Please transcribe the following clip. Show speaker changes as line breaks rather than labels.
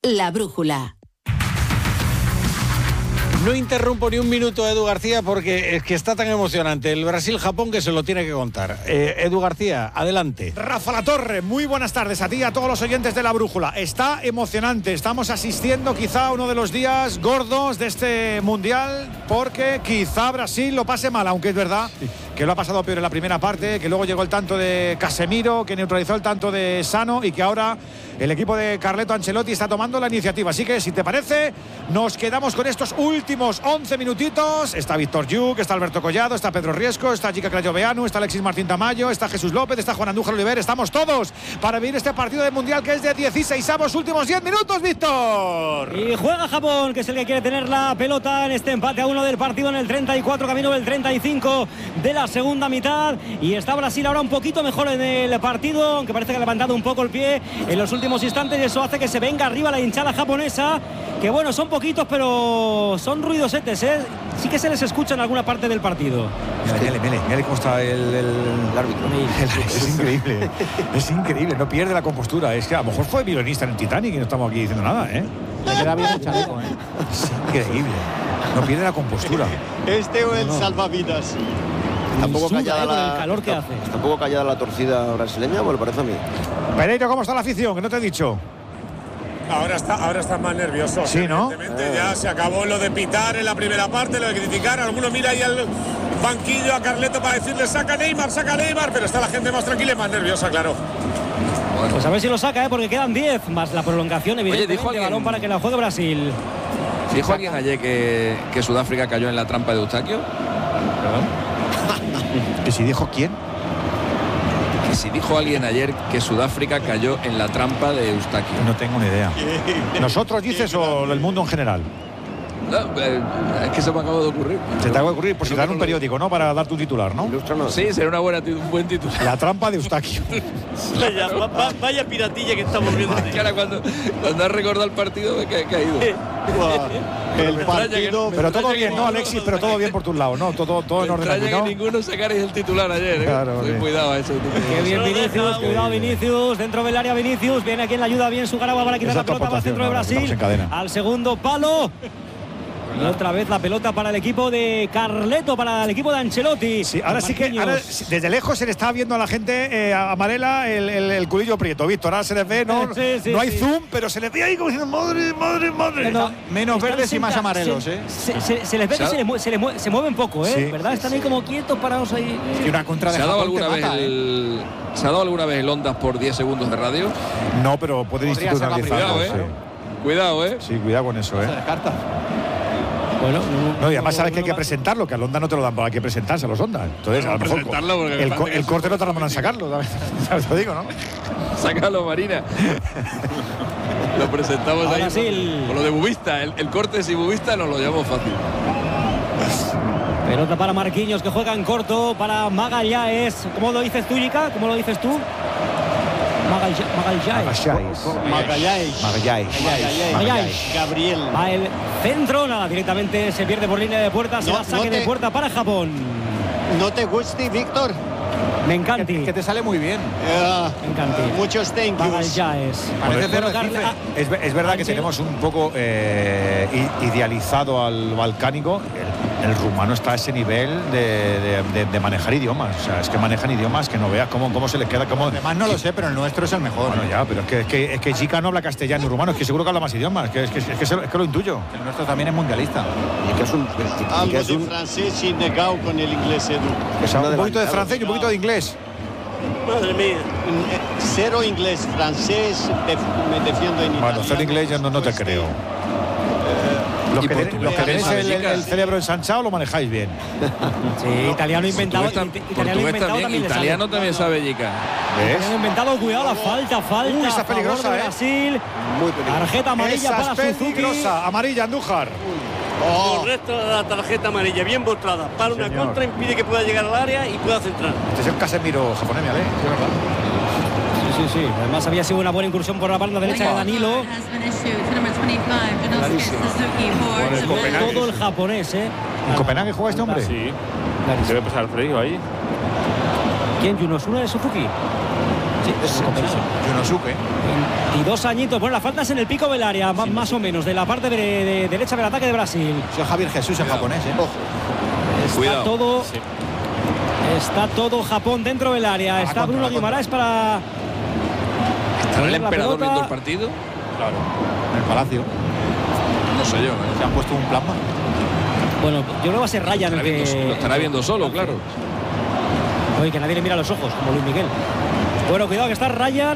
La Brújula.
No interrumpo ni un minuto a Edu García porque es que está tan emocionante el Brasil-Japón que se lo tiene que contar. Edu García, adelante.
Rafa Latorre, muy buenas tardes a ti y a todos los oyentes de La Brújula. Está emocionante, estamos asistiendo quizá a uno de los días gordos de este Mundial porque quizá Brasil lo pase mal, aunque es verdad que lo ha pasado peor en la primera parte, que luego llegó el tanto de Casemiro, que neutralizó el tanto de Sano y que ahora el equipo de Carleto Ancelotti está tomando la iniciativa. Así que, si te parece, nos quedamos con estos últimos 11 minutitos. Está Víctor Lluc, está Alberto Collado, está Pedro Riesco, está Jica Crayoveanu, está Alexis Martín Tamayo, está Jesús López, está Juan Andújar Oliver. Estamos todos para vivir este partido de Mundial que es de 16avos, últimos 10 minutos, Víctor.
Y juega Japón, que es el que quiere tener la pelota en este empate a 1 del partido en el 34, camino del 35 de la segunda mitad. Y está Brasil ahora un poquito mejor en el partido, aunque parece que ha levantado un poco el pie en los últimos instantes, y eso hace que se venga arriba la hinchada japonesa, que bueno, son poquitos, pero son ruidosetes, ¿eh? Sí que se les escucha en alguna parte del partido.
Mira cómo está el árbitro. Es increíble, no pierde la compostura. Es que a lo mejor fue violinista en el Titanic y no estamos aquí diciendo nada, ¿eh?
Le queda bien el chaleco,
Es increíble, no pierde la compostura.
Este o el salvavidas.
Está un poco callada el calor que hace.
Está un poco callada la torcida brasileña, me parece a mí.
Pereiro, ¿cómo está la afición? Que no te he dicho.
Ahora está más nervioso.
Sí, ¿no?
Ya se acabó lo de pitar en la primera parte, lo de criticar. Alguno mira ahí al banquillo a Carleto para decirle saca Neymar, pero está la gente más tranquila y más nerviosa, claro.
Bueno. Pues a ver si lo saca, porque quedan 10 más la prolongación, evidentemente.
Oye,
balón para que la juegue Brasil.
¿Dijo alguien ayer que Sudáfrica cayó en la trampa de Eustaquio?
¿Perdón? ¿Que si dijo quién?
Que si dijo alguien ayer que Sudáfrica cayó en la trampa de Eustaquio.
No tengo ni idea. ¿Nosotros dices o el mundo en general?
No, es que se me acaba de ocurrir.
Se te acaba de ocurrir, por si te dan un periódico, ¿no? Para dar tu titular, ¿no?
Sí, será un buen titular.
La trampa de Eustaquio.
Vaya piratilla que estamos viendo.
Que ahora cuando has recordado el partido me he caído.
El partido.
Pero todo bien, ¿no, Alexis? Pero todo bien por tus lados, ¿no? Todo en orden aquí, ¿no?
Que ninguno sacaréis el titular ayer, ¿eh?
Claro,
cuidado a eso.
Qué bien Vinicius, cuidado Vinicius, dentro del área Vinicius, viene aquí en la ayuda bien Sugaraba para quitar la pelota, va al centro de Brasil, al segundo palo. Y otra vez la pelota para el equipo de Carleto, para el equipo de Ancelotti.
Sí, ahora sí que desde lejos se le está viendo a la gente amarela el culillo prieto, Víctor. Ahora se les ve, no hay zoom, pero se les ve ahí como diciendo madre.
Menos verdes y más amarelos, ¿eh?
Se les ve que se mueven poco, ¿eh?
Sí,
¿verdad? Están ahí como quietos, parados ahí.
Y una contra de
¿Se ha dado
Japón
¿Se ha dado alguna vez el Ondas por 10 segundos de radio?
No, pero puede institucionalizarlo.
Cuidado,
Sí, cuidado con eso, ¿eh?
Se descarta.
Bueno,
no, y además sabes que hay que presentarlo, que al Onda no te lo dan, hay que presentarse a los Ondas. Entonces, a lo mejor el corte no tardan en sacarlo, ¿sabes? Te lo digo, ¿no?
Sácalo, Marina. Lo presentamos ahora
ahí
con lo de Bubista. El corte si Bubista nos lo llevamos fácil.
Pelota para Marquinhos, que juega en corto, para Magalhães. ¿Cómo lo dices tú, Jica? ¿Cómo lo dices tú? Magalhães.
Gabriel.
Va el centro, nada, directamente se pierde por línea de puerta, se va saque de puerta para Japón.
¿No te gusta, Víctor?
Me encanta.
Que te sale muy bien.
Me encanta.
Muchos thank yous.
Magalhães.
Es verdad que tenemos un poco idealizado al balcánico. El rumano está a ese nivel de manejar idiomas. O sea, es que manejan idiomas que no veas cómo se les queda.
Además no lo sé, pero el nuestro es el mejor.
Bueno, ya, pero es que Jica no habla castellano y rumano. Es que seguro que habla más idiomas. Es que lo intuyo.
El nuestro también es mundialista.
Y que es un algo de francés y negado con el inglés, Edu.
Un poquito de francés y un poquito de inglés.
Madre mía.
Cero inglés, francés, me defiendo en italiano.
Bueno, cero inglés yo no te creo. Los que tenéis el cerebro ensanchado lo manejáis bien.
Sí, italiano inventado.
Italiano también sabe Jica.
Italiano inventado, cuidado, la falta.
Uy, esa es peligrosa,
de Brasil. Tarjeta amarilla
esa
para
es peligrosa.
Suzuki.
Amarilla, Andújar.
Correcto, la tarjeta amarilla, bien mostrada. Para una contra, impide que pueda llegar al área y pueda centrar.
Este es el Casemiro japonés, ¿eh? Sí, verdad.
Sí. Además había sido una buena incursión por la banda derecha de Danilo. Todo el japonés, ¿eh?
¿En Copenhague juega este hombre?
Sí. Debe pasar el frío ahí.
¿Quién? ¿Yunosuna de Suzuki? Sí, es
Yunosuke.
22 añitos. Bueno, la falta es en el pico del área, más o menos, de la parte de derecha del ataque de Brasil.
Sí, Javier Jesús en japonés,
Está todo. Está todo Japón dentro del área. Está Bruno Guimaraes para.
¿Estará el emperador viendo el partido?
Claro. En el Palacio.
No sé yo.
Se han puesto un plasma.
Bueno, yo creo que va a ser Ryan el que.
Lo estará viendo solo, claro.
Oye, que nadie le mira los ojos, como Luis Miguel. Bueno, cuidado que está Ryan.